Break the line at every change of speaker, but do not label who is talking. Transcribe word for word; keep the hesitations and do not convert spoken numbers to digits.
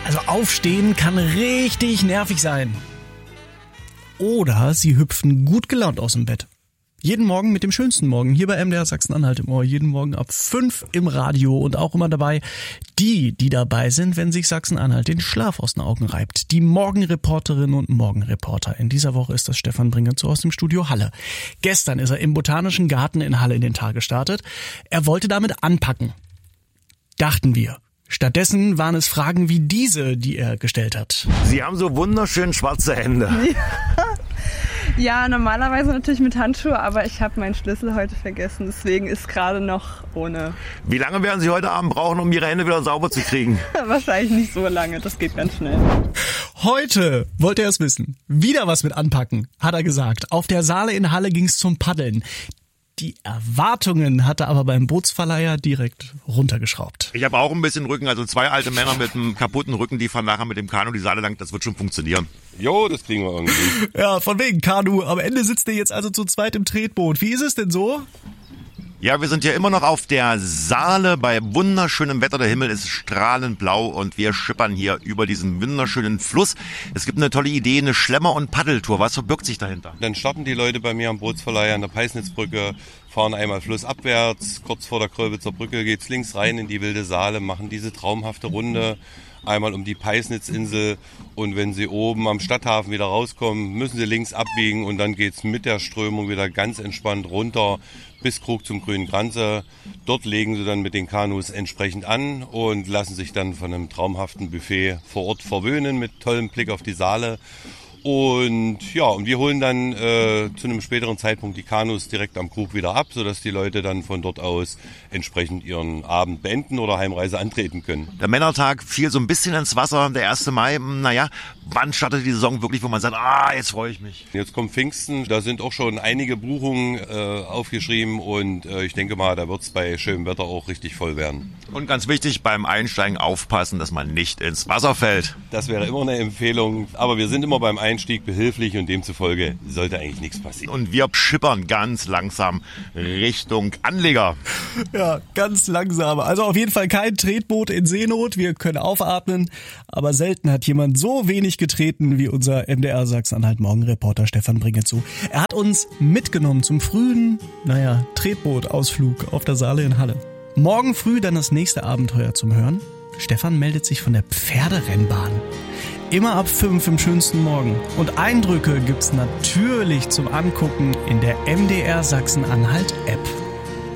Also aufstehen kann richtig nervig sein. Oder sie hüpfen gut gelaunt aus dem Bett. Jeden Morgen mit dem schönsten Morgen, hier bei M D R Sachsen-Anhalt im Ohr, jeden Morgen ab fünf im Radio und auch immer dabei die, die dabei sind, wenn sich Sachsen-Anhalt den Schlaf aus den Augen reibt. Die Morgenreporterinnen und Morgenreporter. In dieser Woche ist das Stefan Bringetsow aus dem Studio Halle. Gestern ist er im Botanischen Garten in Halle in den Tag gestartet. Er wollte damit anpacken. Dachten wir. Stattdessen waren es Fragen wie diese, die er gestellt hat.
Sie haben so wunderschön schwarze Hände.
Ja. Ja, normalerweise natürlich mit Handschuhe, aber ich habe meinen Schlüssel heute vergessen, deswegen ist gerade noch ohne.
Wie lange werden Sie heute Abend brauchen, um Ihre Hände wieder sauber zu kriegen?
Wahrscheinlich nicht so lange, das geht ganz schnell.
Heute wollte er es wissen. Wieder was mit anpacken, hat er gesagt. Auf der Saale in Halle ging's zum Paddeln. Die Erwartungen hat er aber beim Bootsverleiher direkt runtergeschraubt.
Ich habe auch ein bisschen Rücken, also zwei alte Männer mit einem kaputten Rücken, die fahren nachher mit dem Kanu die Saale lang, das wird schon funktionieren.
Jo, das kriegen wir irgendwie.
Ja, von wegen Kanu. Am Ende sitzt ihr jetzt also zu zweit im Tretboot. Wie ist es denn so?
Ja, wir sind ja immer noch auf der Saale bei wunderschönem Wetter. Der Himmel ist strahlend blau und wir schippern hier über diesen wunderschönen Fluss. Es gibt eine tolle Idee, eine Schlemmer- und Paddeltour. Was verbirgt sich dahinter?
Dann starten die Leute bei mir am Bootsverleih an der Peisnitzbrücke, fahren einmal flussabwärts. Kurz vor der Kröbitzer Brücke geht's links rein in die wilde Saale, machen diese traumhafte Runde. Einmal um die Peisnitzinsel und wenn Sie oben am Stadthafen wieder rauskommen, müssen Sie links abbiegen und dann geht's mit der Strömung wieder ganz entspannt runter bis Krug zum Grünen Kranze. Dort legen Sie dann mit den Kanus entsprechend an und lassen sich dann von einem traumhaften Buffet vor Ort verwöhnen mit tollem Blick auf die Saale. Und ja, und wir holen dann äh, zu einem späteren Zeitpunkt die Kanus direkt am Krug wieder ab, sodass die Leute dann von dort aus entsprechend ihren Abend beenden oder Heimreise antreten können.
Der Männertag fiel so ein bisschen ins Wasser, der erste Mai. Naja, wann startet die Saison wirklich, wo man sagt, ah, jetzt freue ich mich?
Jetzt kommt Pfingsten, da sind auch schon einige Buchungen äh, aufgeschrieben und äh, ich denke mal, da wird es bei schönem Wetter auch richtig voll werden.
Und ganz wichtig, beim Einsteigen aufpassen, dass man nicht ins Wasser fällt.
Das wäre immer eine Empfehlung, aber wir sind immer beim Einstieg behilflich und demzufolge sollte eigentlich nichts passieren.
Und wir schippern ganz langsam Richtung Anleger.
Ja, ganz langsam. Also auf jeden Fall kein Tretboot in Seenot. Wir können aufatmen, aber selten hat jemand so wenig getreten wie unser M D R Sachsen-Anhalt Morgenreporter Stefan Bringetsow. Er hat uns mitgenommen zum frühen, naja, Tretbootausflug auf der Saale in Halle. Morgen früh dann das nächste Abenteuer zum Hören. Stefan meldet sich von der Pferderennbahn. Immer ab fünf im schönsten Morgen. Und Eindrücke gibt's natürlich zum Angucken in der M D R Sachsen-Anhalt App.